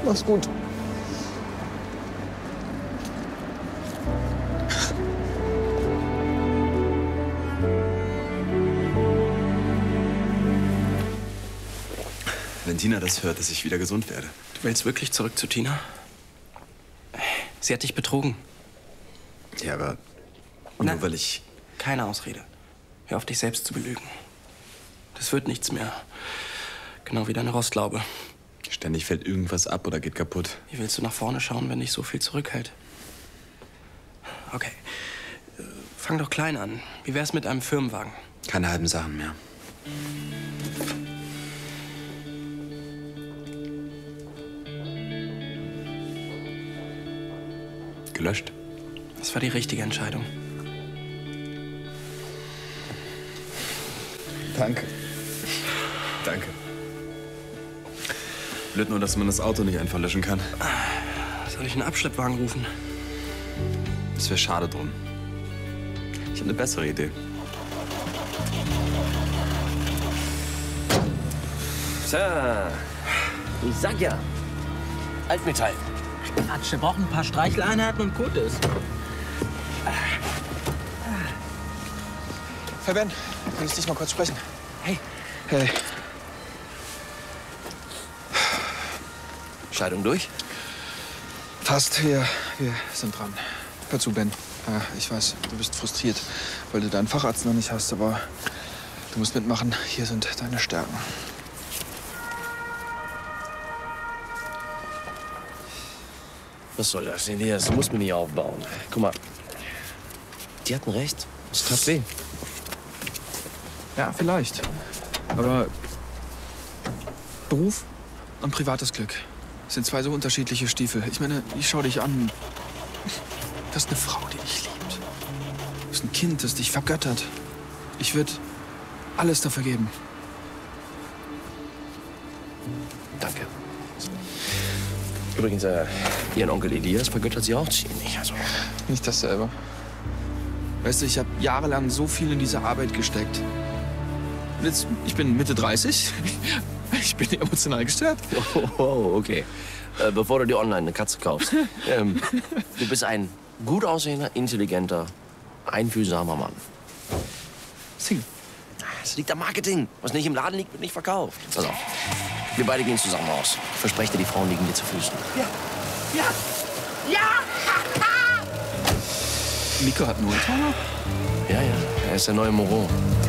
Mach's gut. Wenn Tina das hört, dass ich wieder gesund werde. Du willst wirklich zurück zu Tina? Sie hat dich betrogen. Ja, aber nur weil ich... Keine Ausrede. Hör auf, dich selbst zu belügen. Das wird nichts mehr. Genau wie deine Rostlaube. Ständig fällt irgendwas ab oder geht kaputt. Wie willst du nach vorne schauen, wenn dich so viel zurückhält? Okay. Fang doch klein an. Wie wär's mit einem Firmenwagen? Keine halben Sachen mehr. Gelöscht. Das war die richtige Entscheidung. Danke. Danke. Blöd nur, dass man das Auto nicht einfach löschen kann. Soll ich einen Abschleppwagen rufen? Das wäre schade drum. Ich habe eine bessere Idee. Tja, ich sag ja, Altmetall. Quatsch, wir brauchen ein paar Streicheleinheiten und gut ist. Herr Ben, kann ich dich mal kurz sprechen? Hey. Hey. Scheidung durch? Fast. Wir sind dran. Hör zu, Ben. Ich weiß, du bist frustriert, weil du deinen Facharzt noch nicht hast, aber du musst mitmachen. Hier sind deine Stärken. Was soll das, Elias? Du musst mich nicht aufbauen. Guck mal, die hatten recht. Es tat weh. Ja, vielleicht. Aber Beruf und privates Glück sind zwei so unterschiedliche Stiefel. Ich meine, ich schau dich an. Du hast eine Frau, die dich liebt. Du hast ein Kind, das dich vergöttert. Ich würde alles dafür geben. Danke. Übrigens, Ihren Onkel Elias vergöttert sie auch ziemlich. Also. Nicht dasselbe. Weißt du, ich habe jahrelang so viel in diese Arbeit gesteckt. Und jetzt, ich bin Mitte 30. Ich bin emotional gestört. Oh, okay. Bevor du dir online eine Katze kaufst. Du bist ein gut aussehender, intelligenter, einfühlsamer Mann. Single. Das liegt am Marketing. Was nicht im Laden liegt, wird nicht verkauft. Also, wir beide gehen zusammen raus. Ich verspreche dir, die Frauen liegen dir zu Füßen. Ja. Ja. Ja. Nico hat einen Oldtimer? Ja, er ist der neue Moreau.